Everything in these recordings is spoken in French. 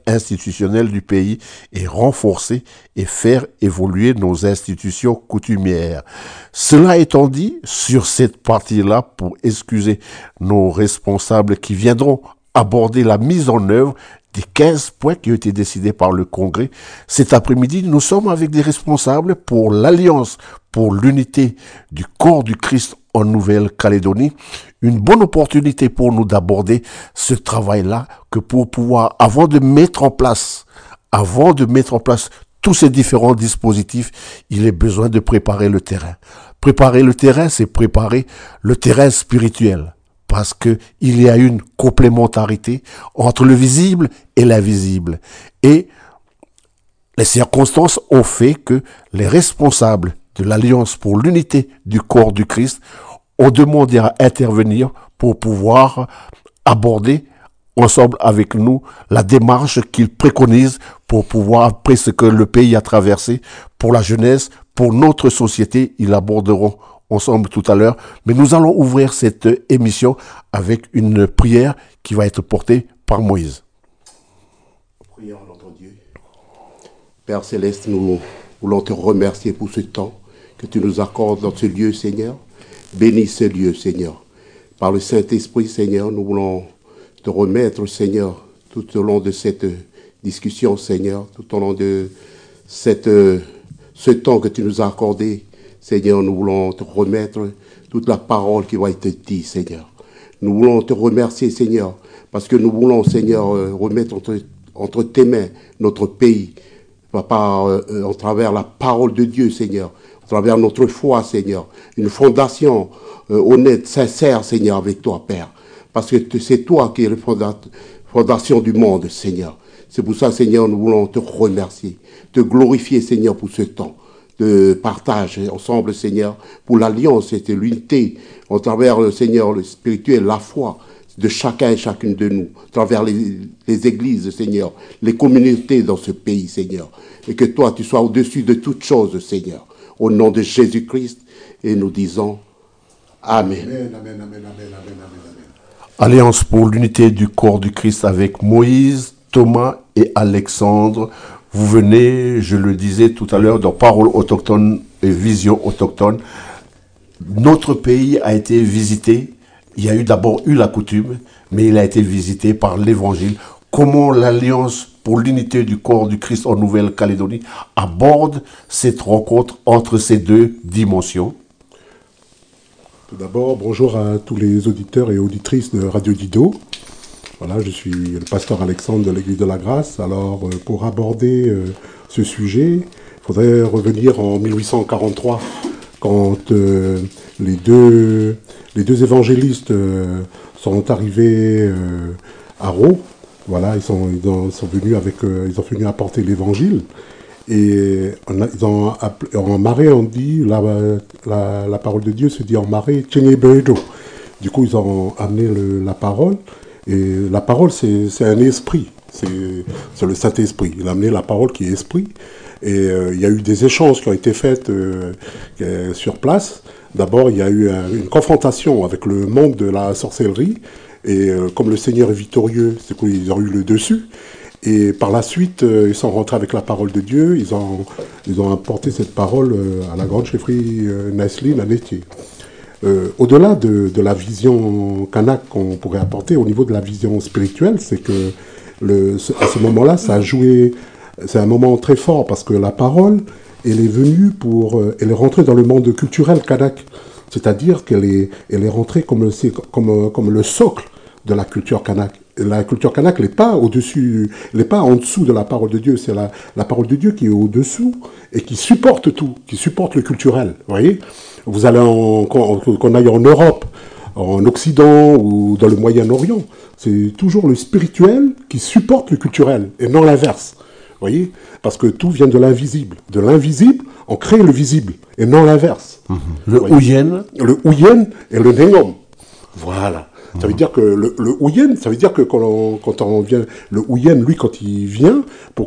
institutionnelle du pays et renforcer et faire évoluer nos institutions coutumières. Cela étant dit, sur cette partie-là, pour excuser nos responsables qui viendront aborder la mise en œuvre des 15 points qui ont été décidés par le Congrès. Cet après-midi, nous sommes avec des responsables pour l'Alliance pour l'unité du corps du Christ en Nouvelle-Calédonie. Une bonne opportunité pour nous d'aborder ce travail-là que pour pouvoir, avant de mettre en place tous ces différents dispositifs, il est besoin de préparer le terrain. Préparer le terrain, c'est préparer le terrain spirituel. Parce que il y a une complémentarité entre le visible et l'invisible. Et les circonstances ont fait que les responsables de l'Alliance pour l'unité du corps du Christ ont demandé à intervenir pour pouvoir aborder ensemble avec nous la démarche qu'ils préconisent pour pouvoir, après ce que le pays a traversé, pour la jeunesse, pour notre société, ils aborderont ensemble tout à l'heure, mais nous allons ouvrir cette émission avec une prière qui va être portée par Moïse. Prions à notre Dieu. Père Céleste, nous voulons te remercier pour ce temps que tu nous accordes dans ce lieu, Seigneur. Bénis ce lieu, Seigneur. Par le Saint-Esprit, Seigneur, nous voulons te remettre, Seigneur, tout au long de cette discussion, Seigneur, tout au long de ce temps que tu nous as accordé. Seigneur, nous voulons te remettre toute la parole qui va être dite, Seigneur. Nous voulons te remercier, Seigneur, parce que nous voulons, Seigneur, remettre entre tes mains notre pays, Papa, à travers la parole de Dieu, Seigneur, à travers notre foi, Seigneur, une fondation honnête, sincère, Seigneur, avec toi, Père, parce que c'est toi qui es la fondation du monde, Seigneur. C'est pour ça, Seigneur, nous voulons te remercier, te glorifier, Seigneur, pour ce temps de partage ensemble, Seigneur, pour l'alliance et l'unité, à travers le Seigneur, le spirituel, la foi de chacun et chacune de nous, à travers les églises, Seigneur, les communautés dans ce pays, Seigneur. Et que toi, tu sois au-dessus de toutes choses, Seigneur. Au nom de Jésus-Christ, et nous disons Amen. Amen, amen, amen, amen, amen, amen. Alliance pour l'unité du corps du Christ avec Moïse, Thomas et Alexandre. Vous venez, je le disais tout à l'heure, dans Paroles autochtones et Vision autochtone. Notre pays a été visité. Il y a d'abord eu la coutume, mais il a été visité par l'Évangile. Comment l'Alliance pour l'unité du corps du Christ en Nouvelle-Calédonie aborde cette rencontre entre ces deux dimensions? Tout d'abord, bonjour à tous les auditeurs et auditrices de Radio Dido. Voilà, je suis le pasteur Alexandre de l'Église de la Grâce. Alors, pour aborder ce sujet, il faudrait revenir en 1843, quand les deux évangélistes sont arrivés à Rho. Voilà, ils sont venus ils ont venu apporter l'Évangile. Et en marais, on dit, la parole de Dieu se dit en marais, Tchengebedo. Du coup, ils ont amené la parole. Et la parole, c'est un esprit, c'est le Saint-Esprit. Il a amené la parole qui est esprit. Et il y a eu des échanges qui ont été faits sur place. D'abord, il y a eu une confrontation avec le monde de la sorcellerie. Et comme le Seigneur est victorieux, c'est qu'ils ont eu le dessus. Et par la suite, ils sont rentrés avec la parole de Dieu. Ils ont apporté cette parole à la grande chefferie Naisline à Nétier. Au-delà de la vision kanak qu'on pourrait apporter, au niveau de la vision spirituelle, c'est que à ce moment-là, ça a joué. C'est un moment très fort parce que la parole, elle est venue elle est rentrée dans le monde culturel kanak, c'est-à-dire qu'elle est rentrée comme le socle de la culture kanak. La culture kanak n'est pas au-dessus, elle n'est pas en dessous de la parole de Dieu. C'est la parole de Dieu qui est au-dessous et qui supporte tout, qui supporte le culturel. Vous voyez, vous allez qu'on aille en Europe, en Occident ou dans le Moyen-Orient, c'est toujours le spirituel qui supporte le culturel et non l'inverse. Vous voyez, parce que tout vient de l'invisible. De l'invisible, on crée le visible et non l'inverse. Le Ouyen. Le Ouyen et le Nengom. Voilà. Ça veut dire que le Ouyen, ça veut dire que quand on vient, le Ouyen, lui, quand il vient, pour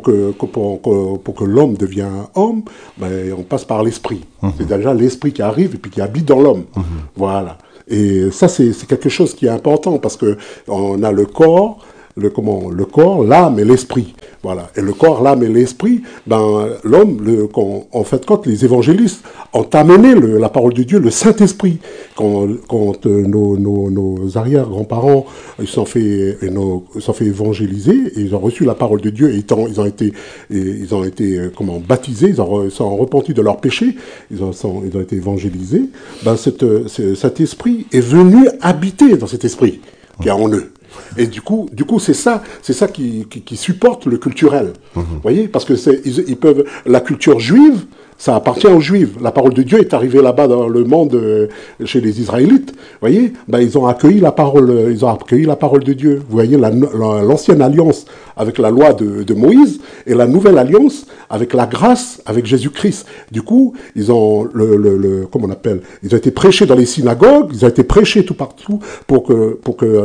que l'homme devienne homme, ben, on passe par l'esprit. C'est déjà l'esprit qui arrive et puis qui habite dans l'homme. Voilà. Et ça, c'est quelque chose qui est important parce que on a le corps, le corps, l'âme et l'esprit. Voilà. Et le corps, l'âme et l'esprit, l'homme, en fait, quand les évangélistes ont amené la parole de Dieu, le Saint-Esprit, quand nos arrière-grands-parents ils sont fait évangéliser, et ils ont reçu la parole de Dieu, et ils ont été baptisés, ils sont repentis de leurs péchés, ils ont été évangélisés. Cet esprit est venu habiter dans cet esprit qui est en eux. Et du coup, c'est ça qui supporte le culturel. Vous voyez, parce que ils peuvent, la culture juive, ça appartient aux Juifs. La parole de Dieu est arrivée là-bas dans le monde, chez les Israélites. Vous voyez, ils ont accueilli la parole de Dieu. Vous voyez, l'ancienne alliance avec la loi de Moïse et la nouvelle alliance avec la grâce, avec Jésus-Christ. Du coup, ils ont comment on appelle, ils ont été prêchés dans les synagogues, ils ont été prêchés tout partout pour que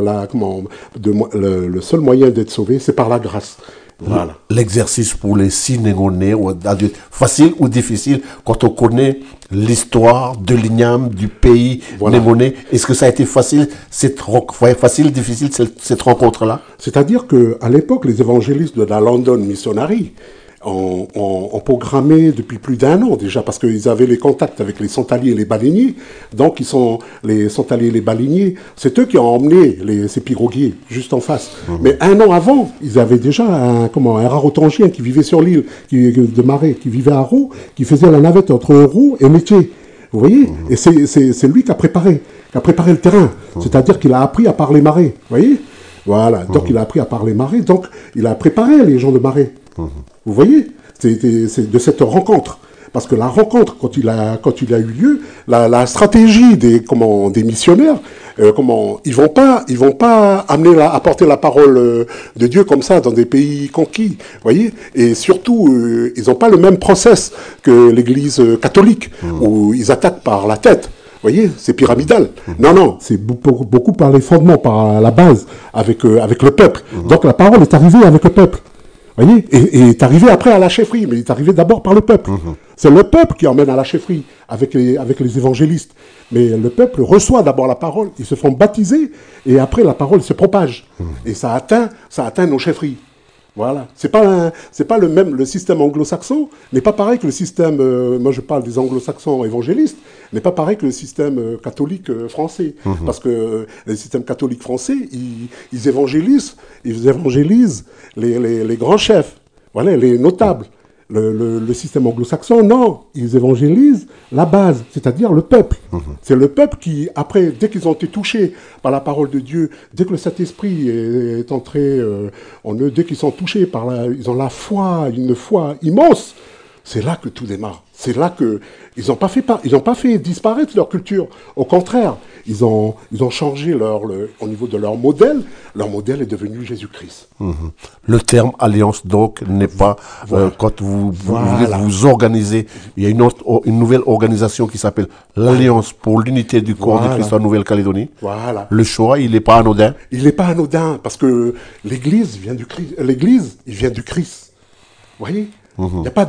le seul moyen d'être sauvé, c'est par la grâce. Voilà. L'exercice pour les Sénégalais ou adultes, facile ou difficile quand on connaît l'histoire de l'igname du pays négonais. Est-ce que ça a été facile, difficile cette rencontre-là? C'est-à-dire qu'à l'époque, les évangélistes de la London Missionary ont programmé depuis plus d'1 an déjà, parce qu'ils avaient les contacts avec les santaliers et les baleiniers. Donc, les santaliers et les baleiniers, c'est eux qui ont emmené ces piroguiers juste en face. Mais 1 an avant, ils avaient déjà un rarotangien qui vivait sur l'île de Marais, qui vivait à Roux, qui faisait la navette entre Roux et Métier. Vous voyez? Et c'est lui qui a préparé le terrain. C'est-à-dire qu'il a appris à parler Marais. Vous voyez? Voilà. Donc, il a appris à parler Marais. Donc, il a préparé les gens de Marais. Vous voyez, c'est de cette rencontre. Parce que la rencontre, quand il a eu lieu, la stratégie des missionnaires, ils vont pas apporter la parole de Dieu comme ça dans des pays conquis, voyez. Et surtout, ils n'ont pas le même process que l'Église catholique, où ils attaquent par la tête. Vous voyez, c'est pyramidal. Non, c'est beaucoup par les fondements, par la base, avec le peuple. Donc la parole est arrivée avec le peuple. Voyez, et est arrivé après à la chefferie, mais il est arrivé d'abord par le peuple. C'est le peuple qui emmène à la chefferie avec les évangélistes. Mais le peuple reçoit d'abord la parole, ils se font baptiser, et après la parole se propage. Et ça atteint nos chefferies. Voilà. C'est pas le système anglo-saxon n'est pas pareil que le système, moi je parle des anglo-saxons évangélistes, n'est pas pareil que le système catholique français. Parce que le système catholique français, ils évangélisent les grands chefs, voilà, les notables. Le système anglo-saxon, non, ils évangélisent la base, c'est-à-dire le peuple. C'est le peuple qui, après, dès qu'ils ont été touchés par la parole de Dieu, dès que le Saint-Esprit est entré en eux, dès qu'ils sont touchés ils ont une foi immense, c'est là que tout démarre. C'est là que ils n'ont pas fait disparaître leur culture. Au contraire, ils ont changé au niveau de leur modèle. Leur modèle est devenu Jésus-Christ. Le terme alliance donc n'est pas quand vous voulez vous organiser. Il y a une nouvelle organisation qui s'appelle l'Alliance pour l'unité du corps de Christ en Nouvelle-Calédonie. Voilà. Le choix, il n'est pas anodin. Il n'est pas anodin parce que l'Église vient du Christ. L'Église, il vient du Christ. Vous voyez? Il n'y a pas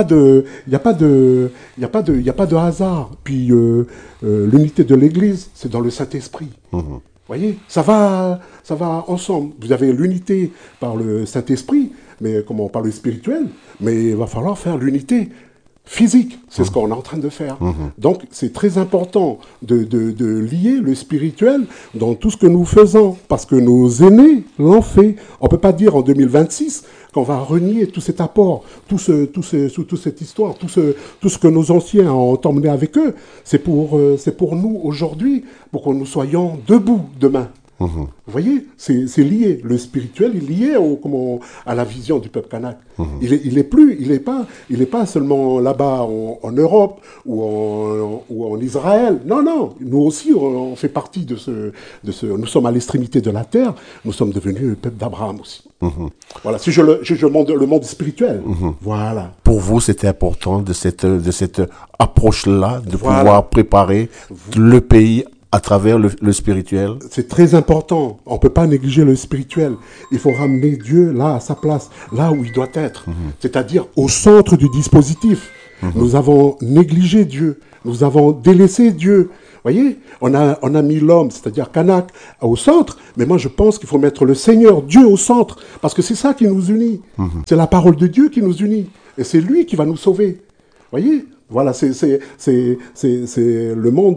de hasard. Puis l'unité de l'Église, c'est dans le Saint-Esprit. Vous voyez, ça va ensemble. Vous avez l'unité par le Saint-Esprit, mais par le spirituel, mais il va falloir faire l'unité physique. C'est ce qu'on est en train de faire. Donc, c'est très important de lier le spirituel dans tout ce que nous faisons, parce que nos aînés l'ont fait. On ne peut pas dire en 2026 qu'on va renier tout cet apport, toute cette histoire, tout ce que nos anciens ont emmené avec eux. C'est pour nous aujourd'hui, pour que nous soyons debout demain. Vous voyez, c'est lié. Le spirituel est lié à la vision du peuple kanak. Il est pas seulement là-bas en Europe ou en Israël. Non. Nous aussi, on fait partie de ce. Nous sommes à l'extrémité de la terre. Nous sommes devenus le peuple d'Abraham aussi. Voilà. Si je montre le monde spirituel. Voilà. Pour vous, c'était important de cette approche-là, de pouvoir préparer le pays à travers le spirituel. C'est très important. On ne peut pas négliger le spirituel. Il faut ramener Dieu là, à sa place, là où il doit être. C'est-à-dire au centre du dispositif. Nous avons négligé Dieu. Nous avons délaissé Dieu. Voyez, on a mis l'homme, c'est-à-dire Kanak, au centre, mais moi je pense qu'il faut mettre le Seigneur, Dieu au centre, parce que c'est ça qui nous unit. C'est la parole de Dieu qui nous unit, et c'est lui qui va nous sauver. Voyez, voilà, c'est le monde,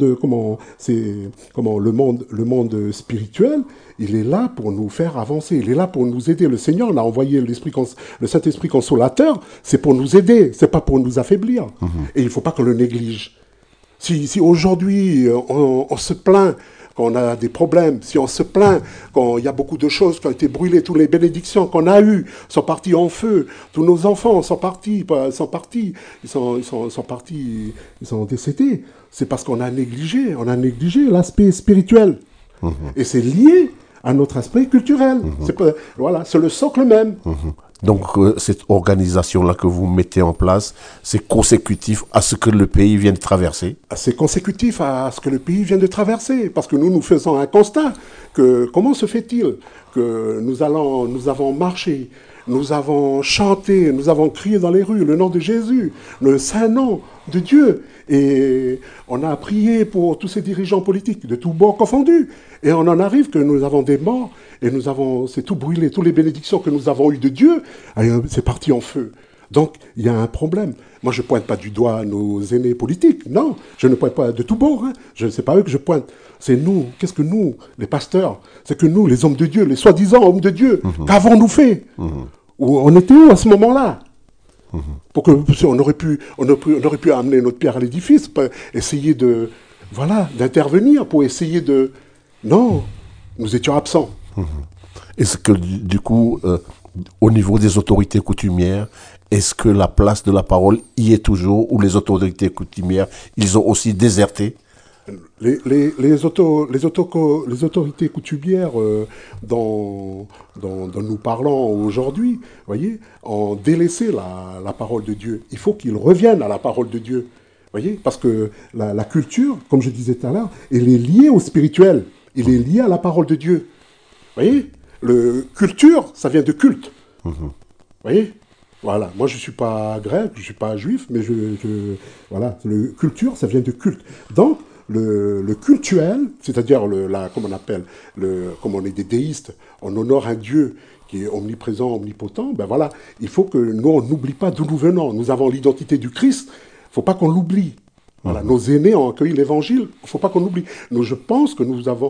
le monde spirituel. Il est là pour nous faire avancer. Il est là pour nous aider. Le Seigneur, on a envoyé le Saint-Esprit consolateur, c'est pour nous aider, c'est pas pour nous affaiblir. Et il faut pas qu'on le néglige. Si aujourd'hui on se plaint quand on a des problèmes, si on se plaint quand il y a beaucoup de choses qui ont été brûlées, toutes les bénédictions qu'on a eues sont parties en feu, tous nos enfants sont partis, ils sont décédés, c'est parce qu'on a négligé l'aspect spirituel. Et c'est lié à notre aspect culturel. C'est le socle même. Donc, cette organisation-là que vous mettez en place, c'est consécutif à ce que le pays vient de traverser? C'est consécutif à ce que le pays vient de traverser. Parce que nous faisons un constat que comment se fait-il que nous avons marché, nous avons chanté, nous avons crié dans les rues le nom de Jésus, le saint nom de Dieu. Et on a prié pour tous ces dirigeants politiques, de tous bords confondus. Et on en arrive que nous avons des morts, et c'est tout brûlé. Toutes les bénédictions que nous avons eues de Dieu, c'est parti en feu. Donc, il y a un problème. Moi, je ne pointe pas du doigt nos aînés politiques. Non, je ne pointe pas de tous bords. Ce n'est pas eux que je pointe. C'est nous. Qu'est-ce que nous, les pasteurs? C'est que nous, les hommes de Dieu, les soi-disant hommes de Dieu, qu'avons-nous fait? On était où à ce moment-là? Pour que on aurait pu amener notre pierre à l'édifice, essayer d'intervenir pour essayer de... Non, nous étions absents. Est-ce que du coup, au niveau des autorités coutumières, est-ce que la place de la parole y est toujours, ou les autorités coutumières, ils ont aussi déserté? Les autorités coutumières dont nous parlons aujourd'hui, voyez, ont délaissé la parole de Dieu. Il faut qu'ils reviennent à la parole de Dieu, voyez, parce que la culture, comme je disais tout à l'heure, elle est liée au spirituel, elle est liée à la parole de Dieu. Voyez, culture, ça vient de culte. Voyez. Voilà, moi je ne suis pas grec, je ne suis pas juif, mais voilà, culture, ça vient de culte. Donc, le cultuel, c'est-à-dire comme on est des déistes, on honore un Dieu qui est omniprésent, omnipotent, ben voilà, il faut que nous, on n'oublie pas d'où nous venons. Nous avons l'identité du Christ, il ne faut pas qu'on l'oublie. Voilà, nos aînés ont accueilli l'évangile, il ne faut pas qu'on l'oublie. Je pense que nous avons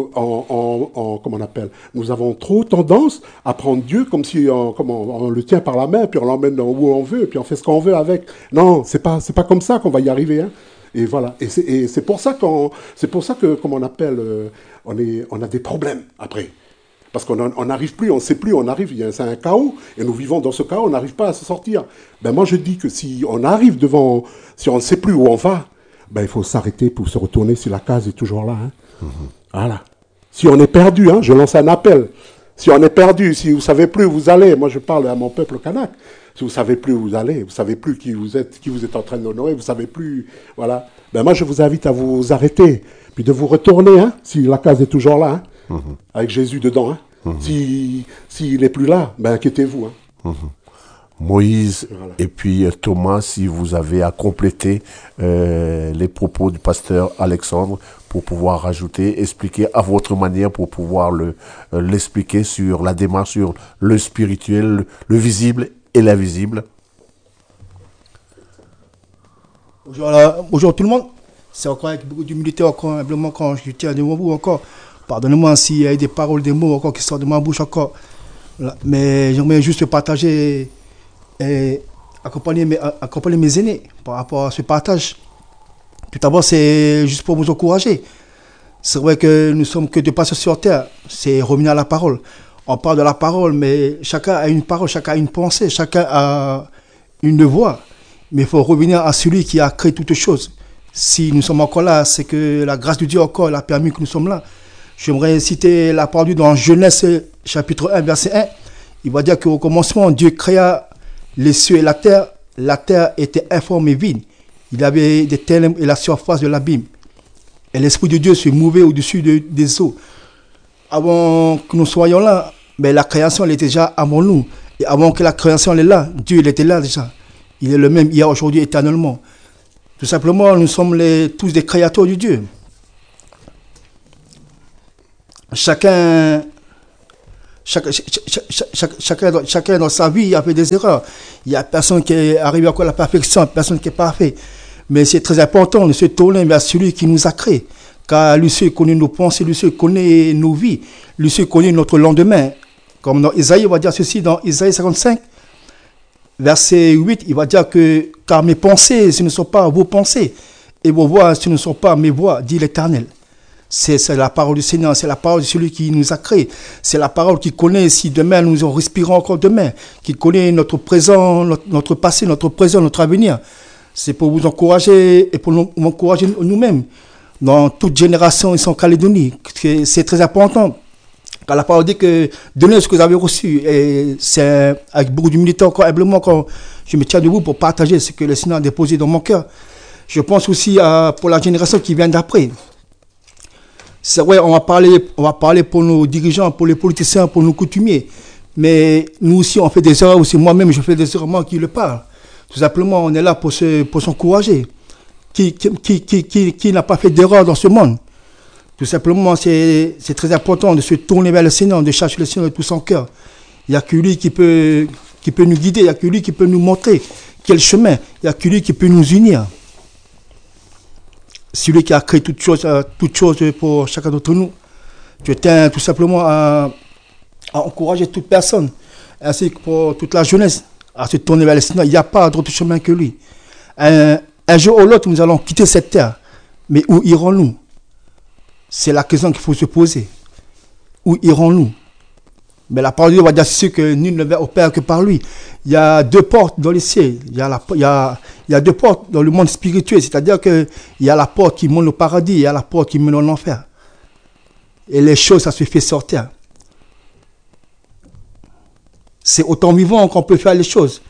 trop tendance à prendre Dieu comme si on le tient par la main, puis on l'emmène où on veut, puis on fait ce qu'on veut avec. Non, c'est pas comme ça qu'on va y arriver. Et voilà. Et c'est pour ça que, comme on appelle, on a des problèmes après. Parce qu'on n'arrive plus, on ne sait plus, c'est un chaos, et nous vivons dans ce chaos, on n'arrive pas à se sortir. Ben moi je dis que si on arrive si on ne sait plus où on va, ben il faut s'arrêter pour se retourner si la case est toujours là. Voilà. Si on est perdu, je lance un appel. Si on est perdu, si vous ne savez plus où vous allez, moi je parle à mon peuple kanak, si vous ne savez plus où vous allez, vous ne savez plus qui vous êtes en train d'honorer, vous ne savez plus, voilà. Ben moi je vous invite à vous arrêter, puis de vous retourner, si la case est toujours là, avec Jésus dedans. S'il n'est plus là, ben inquiétez-vous. Moïse, voilà. Et puis Thomas, si vous avez à compléter les propos du pasteur Alexandre pour pouvoir rajouter, expliquer à votre manière pour pouvoir l'expliquer sur la démarche, sur le spirituel, le visible et l'invisible. Bonjour tout le monde. C'est encore avec beaucoup d'humilité, encore humblement quand je tiens devant vous encore. Pardonnez-moi s'il y a des paroles, des mots encore qui sortent de ma bouche encore. Voilà. Mais j'aimerais juste partager et accompagner mes aînés par rapport à ce partage. Tout d'abord, c'est juste pour vous encourager. C'est vrai que nous sommes que deux passeurs sur terre. C'est revenir à la parole. On parle de la parole, mais chacun a une parole, chacun a une pensée, chacun a une voix. Mais il faut revenir à celui qui a créé toutes choses. Si nous sommes encore là, c'est que la grâce de Dieu encore a permis que nous sommes là. J'aimerais citer la parole dans Genèse chapitre 1, verset 1. Il va dire qu'au commencement, Dieu créa les cieux et la terre. La terre était informe et vide. Il y avait des ténèbres et la surface de l'abîme. Et l'Esprit de Dieu se mouvait au-dessus des eaux. Avant que nous soyons là, mais la création elle était déjà avant nous. Et avant que la création elle est là, Dieu il était là déjà. Il est le même hier, aujourd'hui, éternellement. Tout simplement, nous sommes tous des créateurs de Dieu. Chacun dans sa vie a fait des erreurs. Il n'y a personne qui est arrivé encore à la perfection, personne qui est parfait. Mais c'est très important de se tourner vers celui qui nous a créés. Car lui seul connaît nos pensées, lui seul connaît nos vies, lui seul connaît notre lendemain. Comme dans Isaïe, on va dire ceci, dans Isaïe 55, verset 8, il va dire que « Car mes pensées, ce ne sont pas vos pensées, et vos voix, ce ne sont pas mes voix, dit l'Éternel. » C'est la parole du Seigneur, c'est la parole de celui qui nous a créés. C'est la parole qui connaît si demain nous en respirons encore demain, qui connaît notre présent, notre passé, notre présent, notre avenir. C'est pour vous encourager et pour nous encourager nous-mêmes. Dans toute génération et sans Calédonie, c'est très important. Car la parole dit que donnez ce que vous avez reçu. Et c'est avec beaucoup d'humilité encore, humblement, quand je me tiens debout pour partager ce que le Seigneur a déposé dans mon cœur. Je pense aussi pour la génération qui vient d'après. C'est vrai, on va parler pour nos dirigeants, pour les politiciens, pour nos coutumiers. Mais nous aussi, on fait des erreurs aussi. Moi-même, je fais des erreurs, moi qui le parle. Tout simplement, on est là pour s'encourager. Qui n'a pas fait d'erreur dans ce monde? Tout simplement, c'est très important de se tourner vers le Seigneur, de chercher le Seigneur de tout son cœur. Il n'y a que lui qui peut nous guider, il n'y a que lui qui peut nous montrer quel chemin, il n'y a que lui qui peut nous unir. C'est lui qui a créé toutes choses pour chacun d'entre nous. Je tiens tout simplement à encourager toute personne, ainsi que pour toute la jeunesse, à se tourner vers le Seigneur. Il n'y a pas d'autre chemin que lui. Un jour ou l'autre, nous allons quitter cette terre. Mais où irons-nous? C'est la question qu'il faut se poser. Où irons-nous? Mais la parole de Dieu va dire que nul ne va au Père que par lui. Il y a deux portes dans les cieux. Il y a deux portes dans le monde spirituel. C'est-à-dire qu'il y a la porte qui mène au paradis, et il y a la porte qui mène en enfer. Et les choses, ça se fait sortir. C'est autant vivant qu'on peut faire les choses.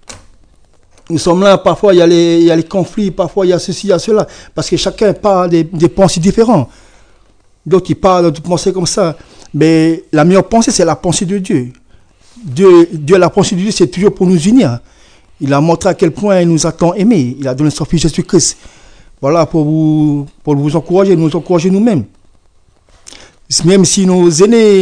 Nous sommes là, parfois il y a les conflits, parfois il y a ceci, il y a cela. Parce que chacun parle des pensées différentes. D'autres, ils parlent de pensées comme ça. Mais la meilleure pensée, c'est la pensée de Dieu. Dieu, la pensée de Dieu, c'est toujours pour nous unir. Il a montré à quel point il nous a tant aimés. Il a donné son Fils Jésus-Christ. Voilà, pour vous encourager, nous encourager nous-mêmes. Même si nos aînés,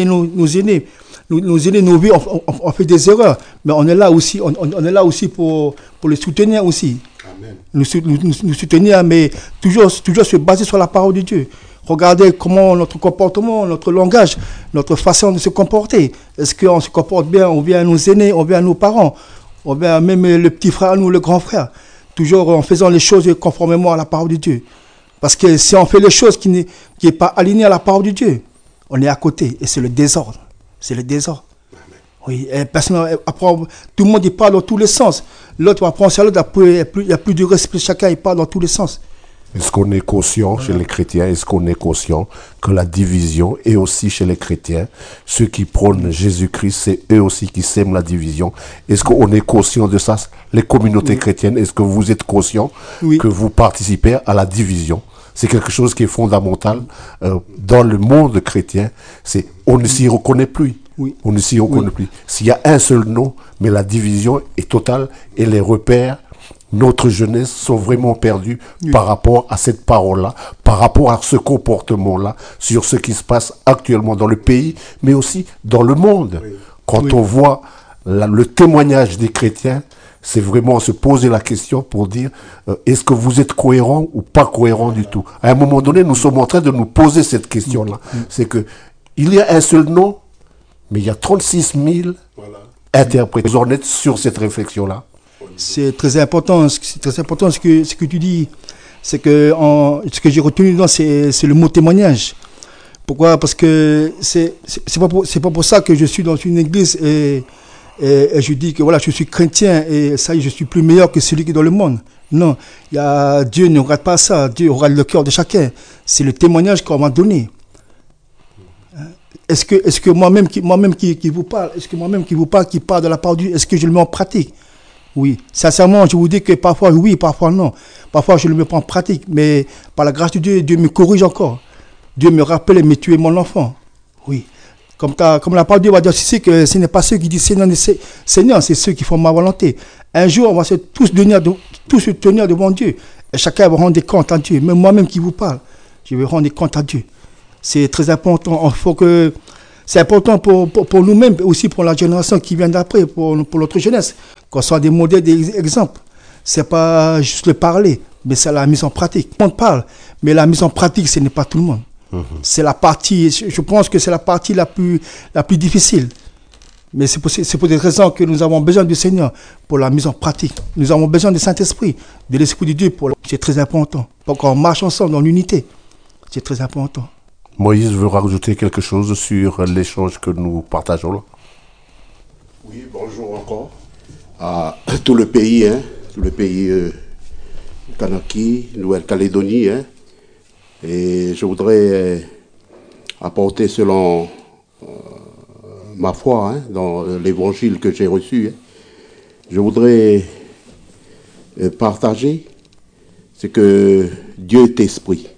nos vies, on fait des erreurs. Mais on est là aussi, on est là aussi pour les soutenir aussi. Amen. Nous soutenir, mais toujours se baser sur la parole de Dieu. Regardez comment notre comportement, notre langage, notre façon de se comporter. Est-ce qu'on se comporte bien envers nos aînés, envers nos parents, envers même le petit frère, nous, le grand frère. Toujours en faisant les choses conformément à la parole de Dieu. Parce que si on fait les choses qui n'est pas alignées à la parole de Dieu, on est à côté et c'est le désordre. C'est le désordre. Oui, et personne, après, tout le monde il parle dans tous les sens. L'autre va prendre ça, l'autre, il n'y a plus de respect, chacun il parle dans tous les sens. Est-ce qu'on est conscient chez les chrétiens, est-ce qu'on est conscient que la division est aussi chez les chrétiens? Ceux qui prônent Jésus-Christ, c'est eux aussi qui sèment la division. Est-ce qu'on est conscient de ça? Les communautés chrétiennes, est-ce que vous êtes conscient que vous participez à la division? C'est quelque chose qui est fondamental dans le monde chrétien. On ne s'y reconnaît plus. On ne s'y reconnaît plus. S'il y a un seul nom, mais la division est totale et les repères, notre jeunesse sont vraiment perdus par rapport à cette parole-là, par rapport à ce comportement-là, sur ce qui se passe actuellement dans le pays, mais aussi dans le monde. Quand on voit le témoignage des chrétiens, c'est vraiment se poser la question pour dire est-ce que vous êtes cohérent ou pas cohérent du tout. À un moment donné, nous sommes en train de nous poser cette question-là. C'est que il y a un seul nom, mais il y a 36 000 interprètes. Vous en êtes sur cette réflexion-là? C'est très important ce que tu dis. C'est que ce que j'ai retenu dedans, c'est le mot témoignage. Pourquoi? Parce que c'est pas pour ça que je suis dans une église et je dis que voilà, je suis chrétien et ça y est, je suis plus meilleur que celui qui est dans le monde. Non, Dieu ne regarde pas ça. Dieu regarde le cœur de chacun. C'est le témoignage qu'on m'a donné. Est-ce que moi-même qui vous parle, qui parle de la parole de Dieu, est-ce que je le mets en pratique? Oui, sincèrement, je vous dis que parfois oui, parfois non. Parfois je le mets pas en pratique, mais par la grâce de Dieu, Dieu me corrige encore. Dieu me rappelle, mais tu es mon enfant. Oui. Comme la parole de Dieu va dire ici que ce n'est pas ceux qui disent Seigneur, c'est ceux qui font ma volonté. Un jour, on va tous se tenir devant Dieu. Et chacun va rendre des comptes à Dieu. Même moi-même qui vous parle, je vais rendre des comptes à Dieu. C'est très important. C'est important pour nous-mêmes, aussi pour la génération qui vient d'après, pour notre jeunesse, qu'on soit des modèles, des exemples. C'est pas juste le parler, mais c'est la mise en pratique. On parle, mais la mise en pratique, ce n'est pas tout le monde. C'est la partie, je pense que c'est la partie la plus difficile. Mais c'est pour des raisons que nous avons besoin du Seigneur pour la mise en pratique. Nous avons besoin du Saint-Esprit, de l'Esprit de Dieu. C'est très important. Pour qu'on marche ensemble dans l'unité. C'est très important. Moïse veut rajouter quelque chose sur l'échange que nous partageons là. Oui, bonjour encore à tout le pays, tout le pays Kanaki, Nouvelle-Calédonie. Et je voudrais apporter selon ma foi dans l'évangile que j'ai reçu. Je voudrais partager ce que Dieu est esprit.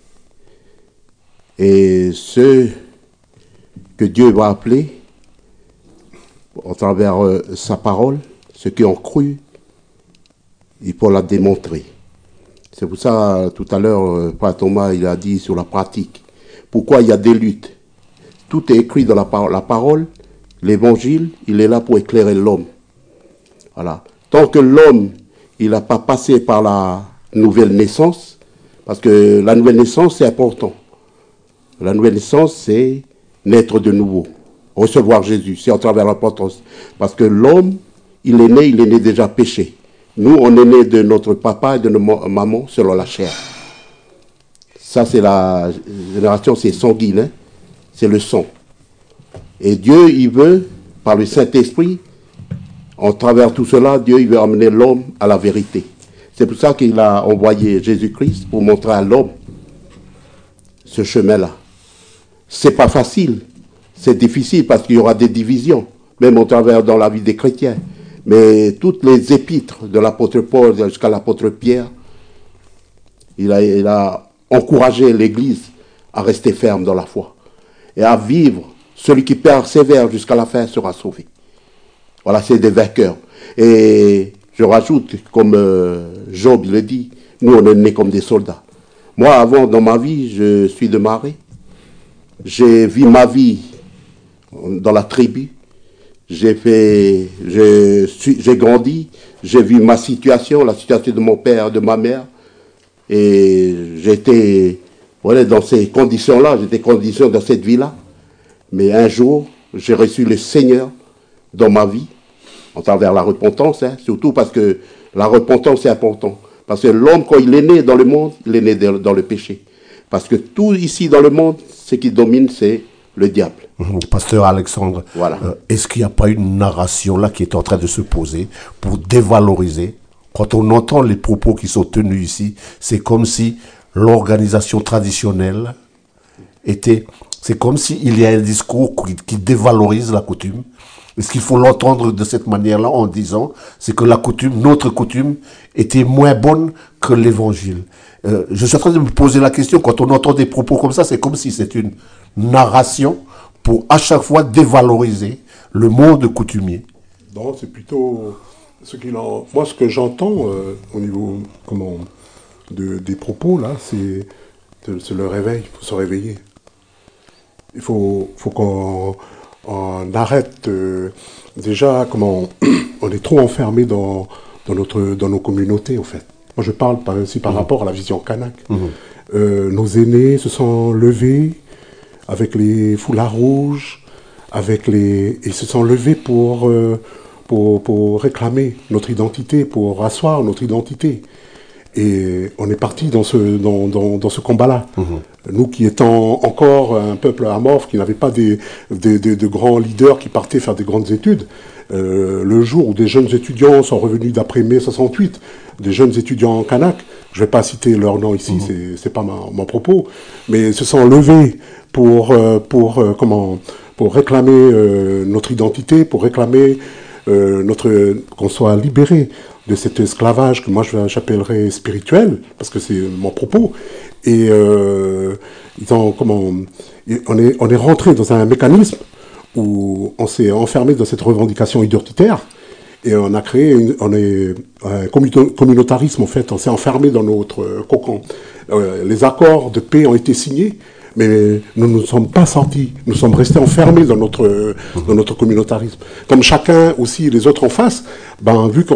Et ceux que Dieu va appeler, à travers sa parole, ceux qui ont cru, il faut la démontrer. C'est pour ça, tout à l'heure, Père Thomas, il a dit sur la pratique. Pourquoi il y a des luttes? Tout est écrit dans la parole. La parole, l'évangile, il est là pour éclairer l'homme. Voilà. Tant que l'homme, il n'a pas passé par la nouvelle naissance, parce que la nouvelle naissance, c'est important. La nouvelle naissance, c'est naître de nouveau, recevoir Jésus, c'est à travers l'importance. Parce que l'homme, il est né déjà péché. Nous, on est né de notre papa et de notre maman selon la chair. Ça, c'est la génération, c'est sanguine, c'est le sang. Et Dieu, il veut, par le Saint-Esprit, en travers tout cela, Dieu, il veut amener l'homme à la vérité. C'est pour ça qu'il a envoyé Jésus-Christ pour montrer à l'homme ce chemin-là. C'est pas facile, c'est difficile parce qu'il y aura des divisions, même au travers dans la vie des chrétiens. Mais toutes les épîtres de l'apôtre Paul jusqu'à l'apôtre Pierre, il a encouragé l'Église à rester ferme dans la foi et à vivre. Celui qui persévère jusqu'à la fin sera sauvé. Voilà, c'est des vainqueurs. Et je rajoute, comme Job le dit, nous on est nés comme des soldats. Moi, avant, dans ma vie, je suis demeuré. J'ai vu ma vie dans la tribu. J'ai grandi. J'ai vu ma situation, la situation de mon père, de ma mère. Et j'étais, voilà, dans ces conditions-là, j'étais conditionné dans cette vie-là. Mais un jour, j'ai reçu le Seigneur dans ma vie, en travers la repentance, surtout parce que la repentance est important. Parce que l'homme, quand il est né dans le monde, il est né dans le péché. Parce que tout ici dans le monde, ce qui domine, c'est le diable. Pasteur Alexandre, voilà. Est-ce qu'il n'y a pas une narration là qui est en train de se poser pour dévaloriser? Quand on entend les propos qui sont tenus ici, c'est comme si l'organisation traditionnelle était... C'est comme s'il y a un discours qui dévalorise la coutume. Est-ce qu'il faut l'entendre de cette manière-là en disant c'est que la coutume, notre coutume, était moins bonne que l'évangile? Je suis en train de me poser la question, quand on entend des propos comme ça, c'est comme si c'est une narration pour à chaque fois dévaloriser le monde coutumier. Non, c'est plutôt moi, ce que j'entends au niveau des propos, là, c'est le réveil, il faut se réveiller. Il faut qu'on arrête déjà, on est trop enfermé dans nos communautés, en fait. Moi, je parle aussi par rapport à la vision kanak. Nos aînés se sont levés avec les foulards rouges, ils se sont levés pour réclamer notre identité, pour asseoir notre identité. Et on est parti dans ce combat-là. Nous qui étions encore un peuple amorphe, qui n'avait pas de grands leaders qui partaient faire des grandes études, le jour où des jeunes étudiants sont revenus d'après mai 68, des jeunes étudiants en kanak, je ne vais pas citer leur nom ici, c'est pas mon propos, mais se sont levés pour réclamer notre identité, pour réclamer qu'on soit libéré de cet esclavage que moi j'appellerais spirituel, parce que c'est mon propos. Et on est rentré dans un mécanisme où on s'est enfermé dans cette revendication identitaire, Et on a créé, un communautarisme en fait. On s'est enfermé dans notre cocon. Les accords de paix ont été signés, mais nous ne sommes pas sortis. Nous sommes restés enfermés dans notre communautarisme. Comme chacun aussi, les autres en face, vu qu'on